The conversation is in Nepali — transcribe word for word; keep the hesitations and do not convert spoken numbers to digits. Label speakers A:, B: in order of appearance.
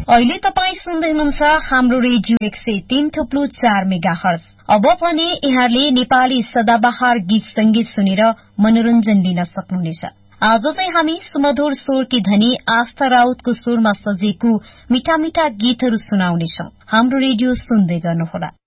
A: अहिले तपाई सुन्दै हुनुहुन्छ हाम्रो रेडियो एक सय तीन थुप्लो चार मेगा हर्ज। अब भने यहाँले नेपाली सदाबहार गीत संगीत सुनेर मनोरञ्जन लिन सक्नुहुनेछ। आज चाहिँ हामी सुमधुर स्वरकी धनी आस्था राउतको स्वरमा सजिएको मिठा मिठा गीतहरू सुनाउनेछौं। हाम्रो रेडियो सुन्दै गर्नुहोला।